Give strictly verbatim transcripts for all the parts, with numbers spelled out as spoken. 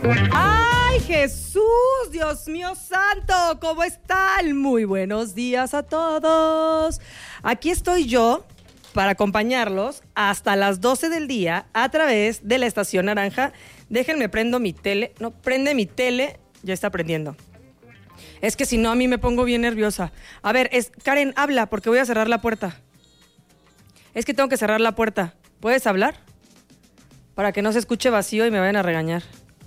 ¡Ay, Jesús! ¡Dios mío santo! ¿Cómo están? Muy buenos días a todos. Aquí estoy yo para acompañarlos hasta las doce del día a través de la Estación Naranja. Déjenme prendo mi tele. No, prende mi tele. Ya está prendiendo. Es que si no, a mí me pongo bien nerviosa. A ver, es, Karen, habla porque voy a cerrar la puerta. Es que tengo que cerrar la puerta. ¿Puedes hablar? Para que no se escuche vacío y me vayan a regañar.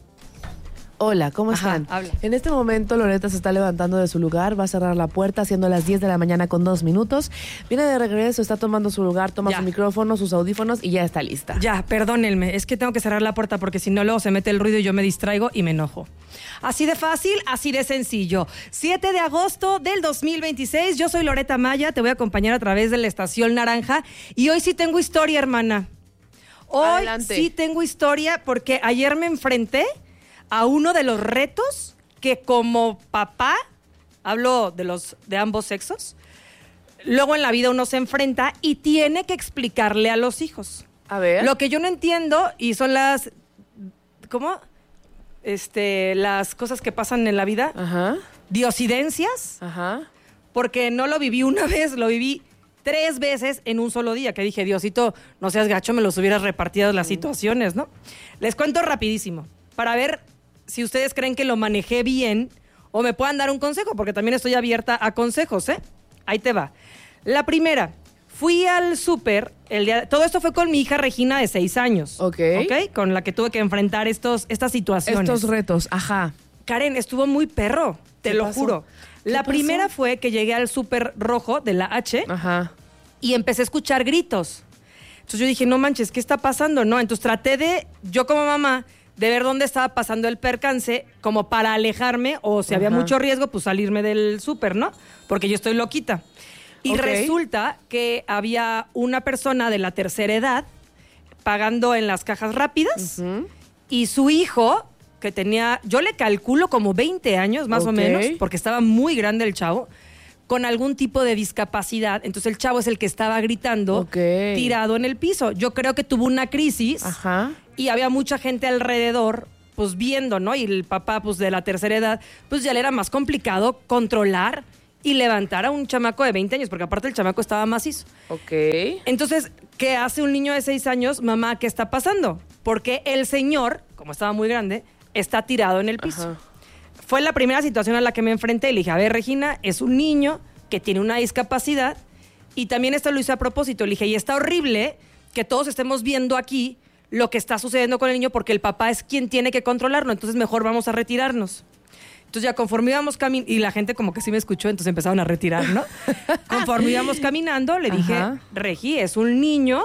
Hola, ¿cómo Ajá, están? habla. En este momento Loreta se está levantando de su lugar, va a cerrar la puerta, siendo las diez de la mañana con dos minutos. Viene de regreso, está tomando su lugar, toma Ya. su micrófono, sus audífonos y ya está lista. Ya, perdónenme, es que tengo que cerrar la puerta porque si no luego se mete el ruido y yo me distraigo y me enojo. Así de fácil, así de sencillo. siete de agosto del dos mil veintiséis, yo soy Loreta Maya, te voy a acompañar a través de la Estación Naranja y hoy sí tengo historia, hermana. Hoy Adelante. sí tengo historia porque ayer me enfrenté a uno de los retos que como papá, hablo de los de ambos sexos, luego en la vida uno se enfrenta y tiene que explicarle a los hijos. A ver. Lo que yo no entiendo y son las, ¿cómo? Este, las cosas que pasan en la vida, Ajá, diosidencias, ajá. porque no lo viví una vez, lo viví tres veces en un solo día, que dije, Diosito, no seas gacho, me los hubieras repartido las situaciones, ¿no? Les cuento rapidísimo, para ver si ustedes creen que lo manejé bien o me puedan dar un consejo, porque también estoy abierta a consejos, ¿eh? Ahí te va. La primera, fui al súper, el día, todo esto fue con mi hija Regina de seis años. Ok. ¿Ok? Con la que tuve que enfrentar estos, estas situaciones. Estos retos, ajá. Karen, estuvo muy perro, te ¿Qué lo pasó? juro. ¿Qué La pasó? primera fue que llegué al súper rojo de la H Ajá. y empecé a escuchar gritos. Entonces yo dije, no manches, ¿qué está pasando? No, entonces traté de, yo como mamá, de ver dónde estaba pasando el percance, como para alejarme, o si había Ajá. mucho riesgo, pues salirme del súper, ¿no? Porque yo estoy loquita. Y Ok. resulta que había una persona de la tercera edad pagando en las cajas rápidas Ujú. y su hijo, que tenía, yo le calculo como veinte años más o Ok. menos, porque estaba muy grande el chavo, con algún tipo de discapacidad. Entonces el chavo es el que estaba gritando, Ok. tirado en el piso. Yo creo que tuvo una crisis Ajá. y había mucha gente alrededor, pues viendo, ¿no? Y el papá, pues de la tercera edad, pues ya le era más complicado controlar y levantar a un chamaco de veinte años, porque aparte el chamaco estaba macizo. Ok. Entonces, ¿qué hace un niño de seis años? Mamá, ¿qué está pasando? Porque el señor, como estaba muy grande, está tirado en el piso. Ajá. Fue la primera situación a la que me enfrenté. Le dije, a ver, Regina, es un niño que tiene una discapacidad y también esto lo hice a propósito. Le dije, y está horrible que todos estemos viendo aquí lo que está sucediendo con el niño porque el papá es quien tiene que controlarlo, entonces mejor vamos a retirarnos. Entonces ya conforme íbamos caminando, y la gente como que sí me escuchó, entonces empezaron a retirar, ¿no? Conforme íbamos caminando, le dije, Ajá. Regi, es un niño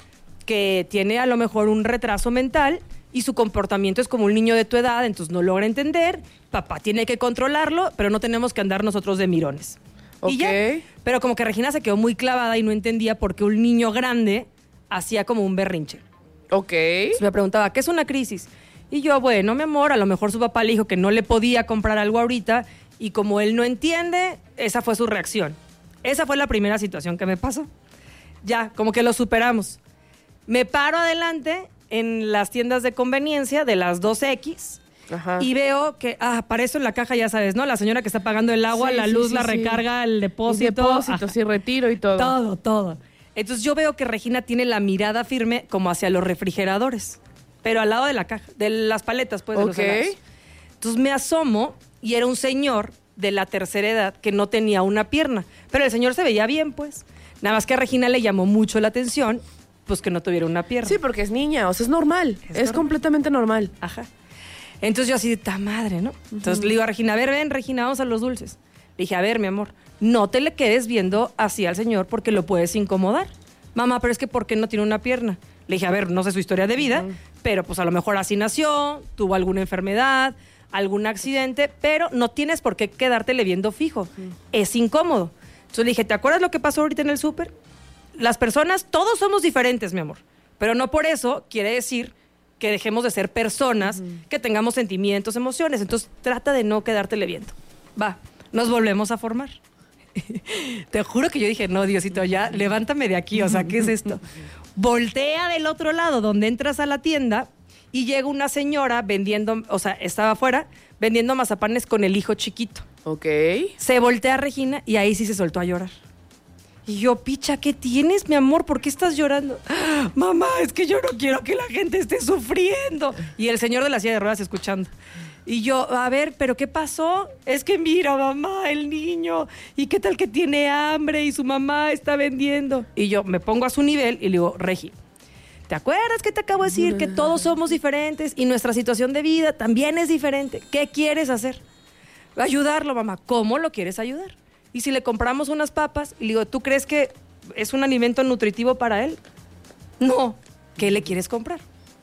que tiene a lo mejor un retraso mental y su comportamiento es como un niño de tu edad, entonces no logra entender, papá tiene que controlarlo, pero no tenemos que andar nosotros de mirones. Y Ok. ya. Pero como que Regina se quedó muy clavada y no entendía por qué un niño grande hacía como un berrinche. Ok. Entonces me preguntaba, ¿qué es una crisis? Y yo, bueno, mi amor, a lo mejor su papá le dijo que no le podía comprar algo ahorita y como él no entiende, esa fue su reacción. Esa fue la primera situación que me pasó. Ya, como que lo superamos. Me paro adelante en las tiendas de conveniencia de las dos equis Ajá. y veo que, ah, para eso en la caja ya sabes, ¿no? La señora que está pagando el agua, Sí, la sí, luz, sí, la sí. recarga, el Y depósito. depósitos Ajá. y retiro y todo. Todo, todo. Entonces yo veo que Regina tiene la mirada firme como hacia los refrigeradores, pero al lado de la caja, de las paletas, pues, de los Ok. helados. Entonces me asomo y era un señor de la tercera edad que no tenía una pierna, pero el señor se veía bien, pues. Nada más que a Regina le llamó mucho la atención, pues que no tuviera una pierna. Sí, porque es niña, o sea, es normal. Es Es, normal. completamente normal. Ajá. Entonces yo así de ta madre, ¿no? Entonces le digo a Regina, a ver, ven, Regina, vamos a los dulces. Le dije, a ver, mi amor, no te le quedes viendo así al señor porque lo puedes incomodar. Mamá, pero es que ¿por qué no tiene una pierna? Le dije, a ver, no sé su historia de vida, pero pues a lo mejor así nació, tuvo alguna enfermedad, algún accidente, pero no tienes por qué quedártele viendo fijo. Es incómodo. Entonces le dije, ¿te acuerdas lo que pasó ahorita en el súper? Las personas, todos somos diferentes, mi amor, pero no por eso quiere decir que dejemos de ser personas, uh-huh. que tengamos sentimientos, emociones. Entonces trata de no quedártele viendo. Va, nos volvemos a formar. Te juro que yo dije, no, Diosito, ya levántame de aquí, o sea, ¿qué es esto? Voltea del otro lado donde entras a la tienda y llega una señora vendiendo, o sea, estaba afuera vendiendo mazapanes con el hijo chiquito. Ok. Se voltea a Regina y ahí sí se soltó a llorar. Y yo, picha, ¿qué tienes, mi amor? ¿Por qué estás llorando? ¡Ah, mamá, es que yo no quiero que la gente esté sufriendo. Y el señor de la silla de ruedas escuchando. Y yo, a ver, ¿pero qué pasó? Es que mira, mamá, el niño, ¿y qué tal que tiene hambre y su mamá está vendiendo? Y yo me pongo a su nivel y le digo, Regi, ¿te acuerdas que te acabo de decir que todos somos diferentes y nuestra situación de vida también es diferente? ¿Qué quieres hacer? Ayudarlo, mamá. ¿Cómo lo quieres ayudar? Y si le compramos unas papas, y le digo, ¿tú crees que es un alimento nutritivo para él? No. ¿Qué le quieres comprar?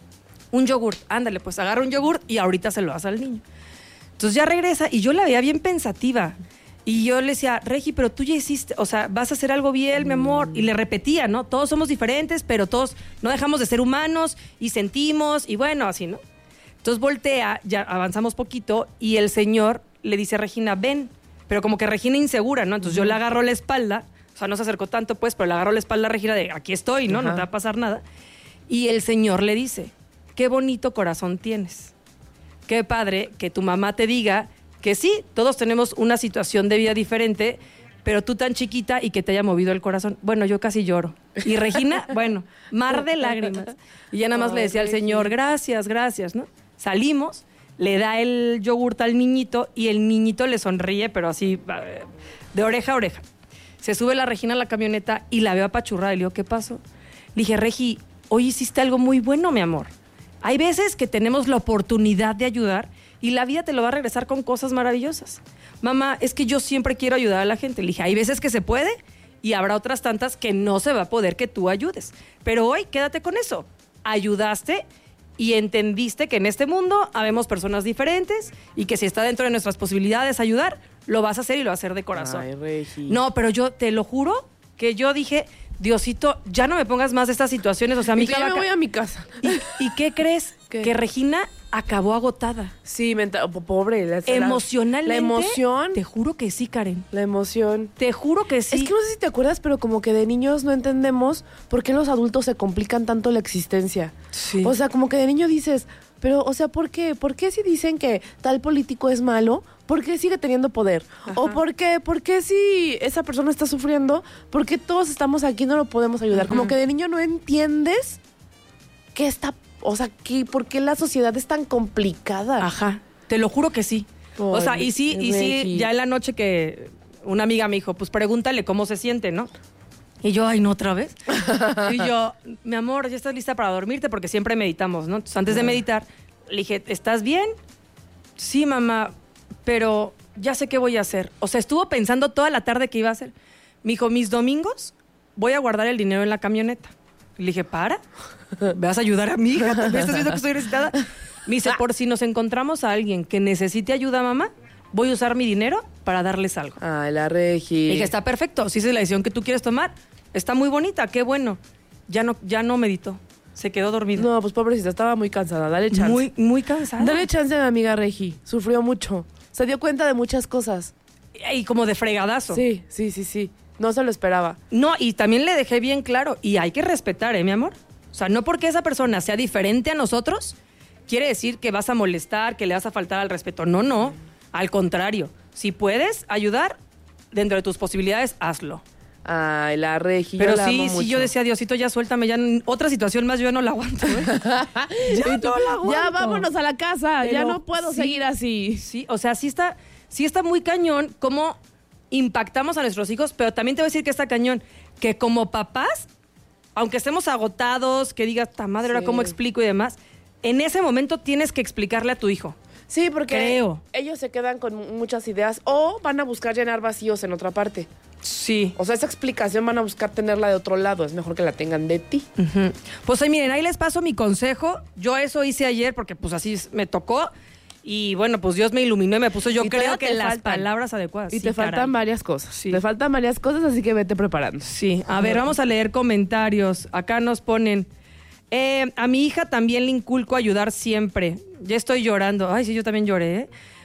Un yogurt. Ándale, pues agarra un yogurt y ahorita se lo das al niño. Entonces ya regresa y yo la veía bien pensativa. Y yo le decía, Regi, pero tú ya hiciste, o sea, vas a hacer algo bien, mi amor. Y le repetía, ¿no? Todos somos diferentes, pero todos no dejamos de ser humanos y sentimos y bueno, así, ¿no? Entonces voltea, ya avanzamos poquito y el señor le dice a Regina, ven. Pero como que Regina insegura, ¿no? Entonces yo le agarro la espalda, o sea, no se acercó tanto, pues, pero le agarro la espalda a Regina de, aquí estoy, ¿no? Ajá. No te va a pasar nada. Y el señor le dice, qué bonito corazón tienes. Qué padre que tu mamá te diga que sí, todos tenemos una situación de vida diferente, pero tú tan chiquita y que te haya movido el corazón. Bueno, yo casi lloro. Y Regina, bueno, mar de lágrimas. Y ya nada más oh, le decía al señor, gracias, gracias, ¿no? Salimos. Le da el yogurt al niñito y el niñito le sonríe, pero así, de oreja a oreja. Se sube la Regina a la camioneta y la veo apachurrada. Y le digo, ¿qué pasó? Le dije, Regi, hoy hiciste algo muy bueno, mi amor. Hay veces que tenemos la oportunidad de ayudar y la vida te lo va a regresar con cosas maravillosas. Mamá, es que yo siempre quiero ayudar a la gente. Le dije, hay veces que se puede y habrá otras tantas que no se va a poder que tú ayudes. Pero hoy quédate con eso. Ayudaste y entendiste que en este mundo habemos personas diferentes y que si está dentro de nuestras posibilidades ayudar, lo vas a hacer y lo vas a hacer de corazón. Ay, Regi. No, pero yo te lo juro que yo dije, Diosito, ya no me pongas más estas situaciones. O sea, mi hija ya me voy a mi casa. ¿Y, ¿y qué crees? ¿Qué? Que Regina acabó agotada. Sí, menta, pobre. La, Emocionalmente. La emoción. Te juro que sí, Karen. La emoción. Te juro que sí. Es que no sé si te acuerdas, pero como que de niños no entendemos por qué los adultos se complican tanto la existencia. Sí. O sea, como que de niño dices, pero, o sea, ¿por qué? ¿Por qué si dicen que tal político es malo? ¿Por qué sigue teniendo poder? Ajá. ¿O por qué? ¿Por qué si esa persona está sufriendo? ¿Por qué todos estamos aquí y no lo podemos ayudar? Ajá. Como que de niño no entiendes qué está, o sea, qué, ¿por qué la sociedad es tan complicada? Ajá, te lo juro que sí. Ay, o sea, y sí, y sí, ya en la noche que una amiga me dijo, pues pregúntale cómo se siente, ¿no? Y yo, ay, no, otra vez. Y yo, mi amor, ¿ya estás lista para dormirte? Porque siempre meditamos, ¿no? Entonces, antes de meditar, le dije, ¿estás bien? Sí, mamá, pero ya sé qué voy a hacer. O sea, estuvo pensando toda la tarde qué iba a hacer. Me dijo, mis domingos voy a guardar el dinero en la camioneta. Y le dije, ¿para? ¿Me vas a ayudar a mi hija? ¿Me estás viendo que estoy necesitada? Me dice, por si nos encontramos a alguien que necesite ayuda, mamá, voy a usar mi dinero para darles algo. Ay, la Regi. Y dije, está perfecto. Si esa es la decisión que tú quieres tomar, está muy bonita, qué bueno. Ya no, ya no meditó. Se quedó dormida. No, pues pobrecita, estaba muy cansada. Dale chance. Muy, muy cansada. Dale chance a mi amiga Regi. Sufrió mucho. Se dio cuenta de muchas cosas. Y como de fregadazo. Sí, sí, sí, sí. No se lo esperaba. No, y también le dejé bien claro, y hay que respetar, ¿eh, mi amor? O sea, no porque esa persona sea diferente a nosotros, quiere decir que vas a molestar, que le vas a faltar al respeto. No, no. Al contrario. Si puedes ayudar, dentro de tus posibilidades, hazlo. Ay, la Regi. Pero yo sí, la amo sí, mucho. yo decía, Diosito, ya suéltame, ya n- otra situación más, yo ya no la aguanto, ¿eh? ya no la aguanto. Ya vámonos a la casa, Pero ya no puedo sí, seguir así. Sí, o sea, sí está, sí está muy cañón cómo impactamos a nuestros hijos, pero también te voy a decir que está cañón, que como papás, aunque estemos agotados, que digas, ta madre, ahora Sí. cómo explico y demás, en ese momento tienes que explicarle a tu hijo. Sí, porque Creo. ellos se quedan con muchas ideas o van a buscar llenar vacíos en otra parte. Sí. O sea, esa explicación van a buscar tenerla de otro lado. Es mejor que la tengan de ti. Uh-huh. Pues ahí miren, ahí les paso mi consejo. Yo eso hice ayer porque pues así me tocó. Y bueno, pues Dios me iluminó y me puso, yo Y creo todavía que te las faltan. palabras adecuadas. Y Sí, te faltan caray. varias cosas. Sí. Te faltan varias cosas, así que vete preparando. Sí, a ver, vamos a leer comentarios. Acá nos ponen, eh, a mi hija también le inculco ayudar siempre. Ya estoy llorando. Ay, sí, yo también lloré, ¿eh?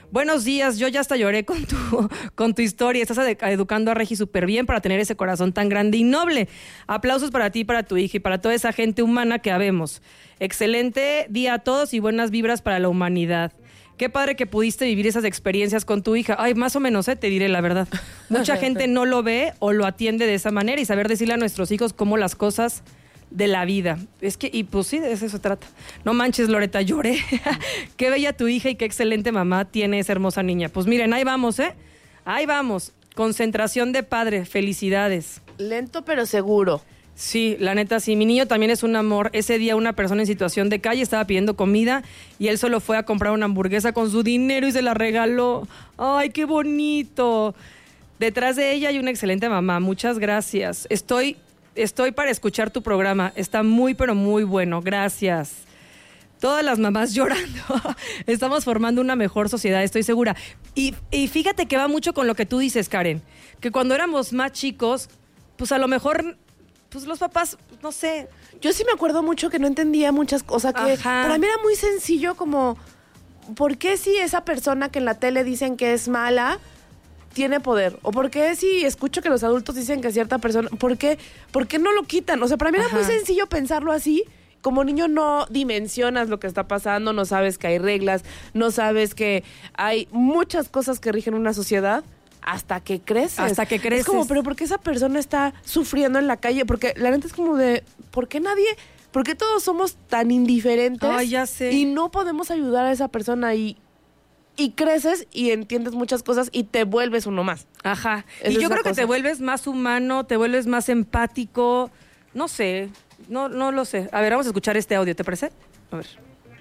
Buenos días, yo ya hasta lloré con tu, con tu historia. Estás ed- educando a Regi súper bien para tener ese corazón tan grande y noble. Aplausos para ti, para tu hija y para toda esa gente humana que habemos. Excelente día a todos y buenas vibras para la humanidad. Qué padre que pudiste vivir esas experiencias con tu hija. Ay, más o menos, eh, te diré la verdad. Mucha gente no lo ve o lo atiende de esa manera y saber decirle a nuestros hijos cómo las cosas de la vida. Es que, y pues sí, de eso se trata. No manches, Loreta, lloré. Qué bella tu hija y qué excelente mamá tiene esa hermosa niña. Pues miren, ahí vamos, ¿eh? Ahí vamos. Concentración de padre. Felicidades. Lento pero seguro. Sí, la neta, sí. Mi niño también es un amor. Ese día una persona en situación de calle estaba pidiendo comida y él solo fue a comprar una hamburguesa con su dinero y se la regaló. ¡Ay, qué bonito! Detrás de ella hay una excelente mamá. Muchas gracias. Estoy, estoy para escuchar tu programa. Está muy, pero muy bueno. Gracias. Todas las mamás llorando. Estamos formando una mejor sociedad, estoy segura. Y, y fíjate que va mucho con lo que tú dices, Karen. Que cuando éramos más chicos, pues a lo mejor... Pues los papás, no sé. Yo sí me acuerdo mucho que no entendía muchas cosas, que Ajá. para mí era muy sencillo como, ¿por qué si esa persona que en la tele dicen que es mala tiene poder? ¿O por qué si escucho que los adultos dicen que cierta persona, ¿por qué, por qué no lo quitan? O sea, para mí era Ajá. muy sencillo pensarlo así. Como niño no dimensionas lo que está pasando, no sabes que hay reglas, no sabes que hay muchas cosas que rigen una sociedad. Hasta que creces. Hasta que creces. Es como, pero ¿por qué esa persona está sufriendo en la calle? Porque la neta es como de, ¿por qué nadie, por qué todos somos tan indiferentes? Ay, ya sé. Y no podemos ayudar a esa persona y, y creces y entiendes muchas cosas y te vuelves uno más. Ajá. Esa Y es yo la creo que cosa. te vuelves más humano, te vuelves más empático. No sé, no, no lo sé. A ver, vamos a escuchar este audio, ¿te parece? A ver.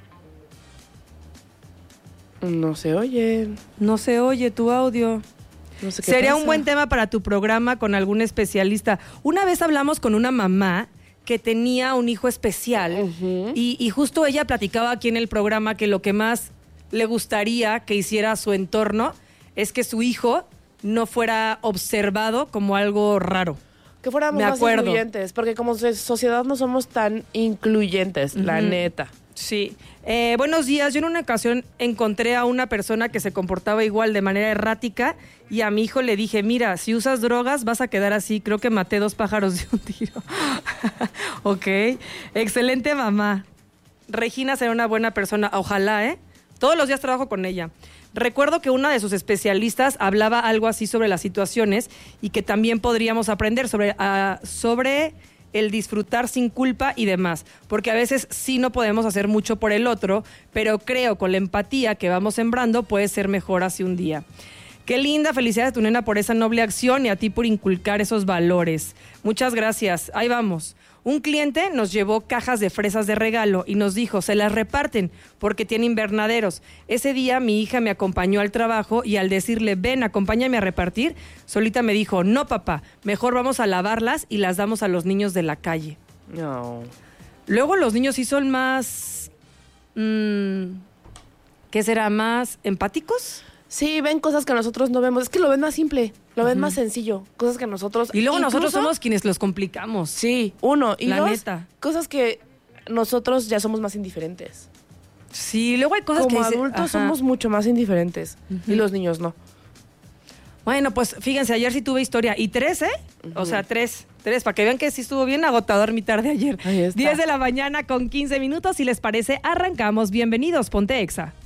No se oye. No se oye tu audio. No sé qué Sería pasa. un buen tema para tu programa con algún especialista. Una vez hablamos con una mamá que tenía un hijo especial Ujú. y, y justo ella platicaba aquí en el programa que lo que más le gustaría que hiciera a su entorno es que su hijo no fuera observado como algo raro. Que fuéramos Me más acuerdo. incluyentes, porque como so- sociedad no somos tan incluyentes, la Ujú. neta. Sí. Eh, buenos días. Yo en una ocasión encontré a una persona que se comportaba igual de manera errática y a mi hijo le dije, mira, si usas drogas vas a quedar así. Creo que maté dos pájaros de un tiro. Ok. Excelente mamá. Regina será una buena persona. Ojalá, ¿eh? Todos los días trabajo con ella. Recuerdo que una de sus especialistas hablaba algo así sobre las situaciones y que también podríamos aprender sobre... ah, sobre el disfrutar sin culpa y demás, porque a veces sí no podemos hacer mucho por el otro, pero creo con la empatía que vamos sembrando puede ser mejor hace un día. Qué linda, felicidades a tu nena por esa noble acción y a ti por inculcar esos valores. Muchas gracias. Ahí vamos. Un cliente nos llevó cajas de fresas de regalo y nos dijo, se las reparten porque tiene invernaderos. Ese día mi hija me acompañó al trabajo y al decirle, ven, acompáñame a repartir, solita me dijo, no papá, mejor vamos a lavarlas y las damos a los niños de la calle. No. Luego los niños sí son más, mmm, ¿qué será? ¿Más empáticos? Sí, ven cosas que nosotros no vemos. Es que lo ven más simple, lo ven más sencillo. Cosas que nosotros... Y luego nosotros incluso- somos quienes los complicamos. Sí, uno. Y La dos, neta. cosas que nosotros ya somos más indiferentes. Sí, luego hay cosas Como que dice- adultos ajá. somos mucho más indiferentes. Y los niños no. Bueno, pues fíjense, ayer sí tuve historia. Y tres, ¿eh? O sea, tres. Tres, para que vean que sí estuvo bien agotador mi tarde ayer. Ahí está. diez de la mañana con quince minutos. Si les parece, arrancamos. Bienvenidos, Ponte Exa.